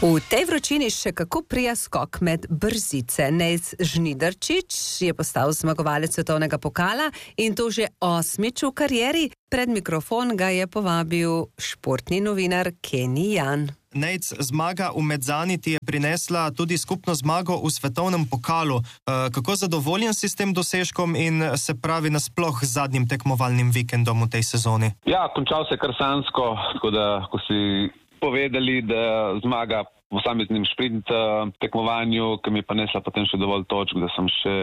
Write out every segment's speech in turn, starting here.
V tej vročini še kako prija skok med brzice. Nejc Žnidarčič je postal zmagovalec svetovnega pokala in to že 8. v karieri. Pred mikrofon ga je povabil športni novinar Kenny Jan. Nejc, zmaga v Mezzani ti je prinesla tudi skupno zmago v svetovnem pokalu. Kako zadovoljen si s tem dosežkom in se pravi nasploh z zadnjim tekmovalnim vikendom v tej sezoni? Ja, končal se kar sanjsko, tako da ko si povedali, da zmaga v posameznem sprint tekmovanju, ki mi je pa nesla potem še dovolj točk, da sem še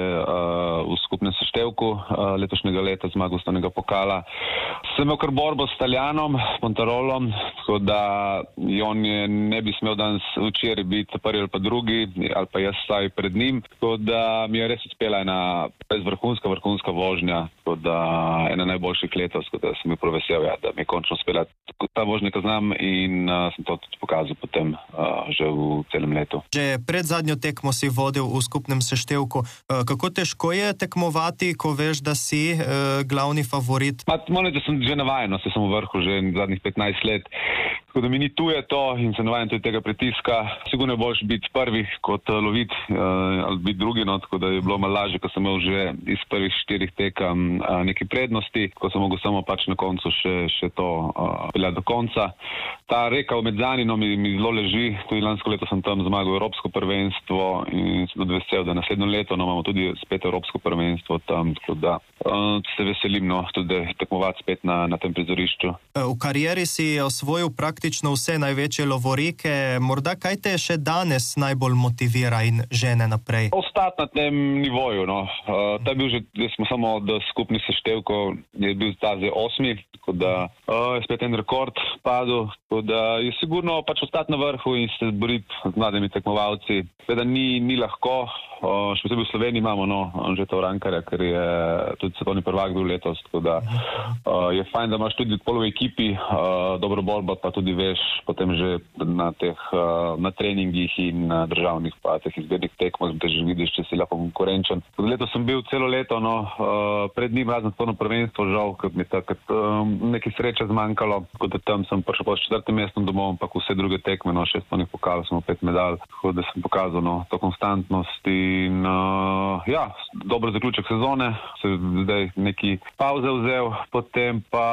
v skupnem seštevku letošnjega leta zmagal svetovnega pokala. Sem imel kar borbo s Italijanom, Pontarolom, tako da on ne bi smel danes včeraj biti prvi ali pa drugi, ali pa jaz vsaj pred njim, tako da mi je res uspela ena vrhunska vožnja, tako da ena najboljših letos, tako da sem bil prav vesel, da mi je končno uspela ta vožnja, ki znam, in sem to tudi pokazal potem že v celem letu. Že pred zadnjo tekmo si vodil v skupnem seštevku. Kako težko je tekmovati, ko veš, da si glavni favorit? Moram reči, da sem že navajen, saj sem v vrhu že zadnjih 15 let. Tako da mi ni tuje to in se navajam tudi tega pritiska. Sigurno je boljše biti prvi kot loviti ali biti drugi, tako da je bilo malo lažje, ko sem imel že iz prvih 4 tekem neki prednosti, ko sem mogel samo pač na koncu še to peljati do konca. Ta reka v Mezzani mi zelo leži, tudi lansko leto sem tam zmagal Evropsko prvenstvo in sem tudi vesel, da naslednjo leto imamo tudi spet Evropsko prvenstvo tam, tako da se veselim tudi tekmovati spet na tem prizorišču. V karieri si osvojil praktično vse največje lovorike. Morda kaj te še danes najbolj motivira in žene naprej? Ostati na tem nivoju. To je bil že, smo samo od skupnih seštevkov, je bil ta zdaj 8, tako da je spet en rekord padel, tako da je sigurno pač ostati na vrhu in se boriti z mladimi tekmovalci. Seveda ni lahko, še posebej v Sloveniji imamo že to Rankarja, ker je tudi svetovni prvak bil letos, tako da je fajn, da imaš tudi pol v ekipi dobro borbo, pa tudi veš potem že na treningih in na državnih pa teh izbirnih tekmah, da že vidiš, če si lahko konkurenčen. Letos sem bil celo leto, pred njim razno svetovno prvenstvo, žal, ker mi je nekaj sreče zmanjkalo, tako da tam sem prišel po 4. mestu domov, ampak vse druge tekme, 6 svetovnih pokalov, smo 5 medalj, tako da sem pokazal to konstantnost in dober zaključek sezone, se zdaj neki pauze vzel, potem pa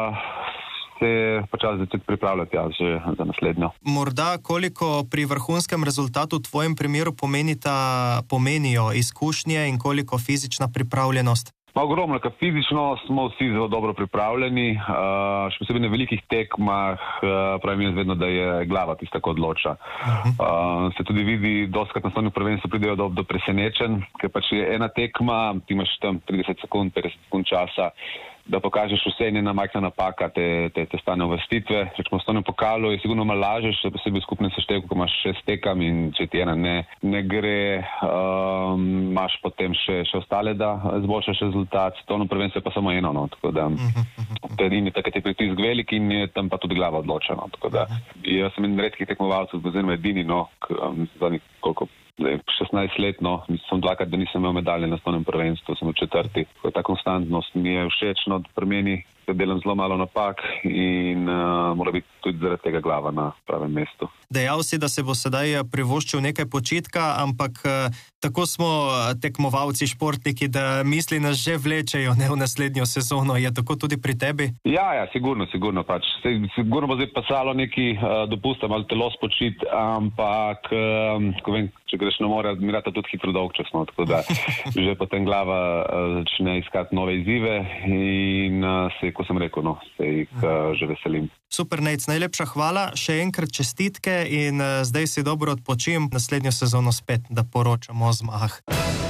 se je počasi začeti pripravljati že za naslednjo. Morda koliko pri vrhunskem rezultatu v tvojem primeru pomenijo izkušnje in koliko fizična pripravljenost? Ogromno, ker fizično smo vsi zelo dobro pripravljeni, še posebej na velikih tekmah, pravim jaz vedno, da je glava tista, ko odloča. Se tudi vidi, dostakrat na svetovnem prvenstvu pridejo do presenečenj, ker pač je ena tekma, ti imaš tam 30 sekund, 50 sekund časa, da pokažeš vse in ena majhna napaka te stane uvrstitve. Rečemo, v svetovnem pokalu je sigurno malo lažje, še posebej v skupnem seštevku, ko imaš 6 tekam in če ti ena ne gre, imaš potem še ostale, da zboljšaš rezultat. Svetovno prvenstvo je pa samo eno, tako da in je takrat je pritisk velik in je tam pa tudi glava odločena. Tako da jaz sem en redkih tekmovalcev, oziroma edini, zadnjih koliko 16 let, sem dvakrat, da nisem imel medalje na svetovnem prvenstvu, sem v 4. Ta konstantnost mi je všeč, pri meni delam zelo malo napak in mora biti tudi zaradi tega glava na pravem mestu. Dejal si, da se bo sedaj privoščil nekaj počitka, ampak tako smo tekmovalci, športniki, da misli nas že vlečejo v naslednjo sezono. Je tako tudi pri tebi? Ja, sigurno pač. Sigurno bo zdaj pasalo neki dopusta, malo telo spočiti, ampak ko vem, če greš na more, mi rata tudi hitro dolgčas, tako da že potem glava začne iskati nove izzive in ko sem rekel, se jih že veselim. Super, Nejc, najlepša hvala, še enkrat čestitke in zdaj si dobro odpočim, naslednjo sezono spet, da poročamo o zmagah.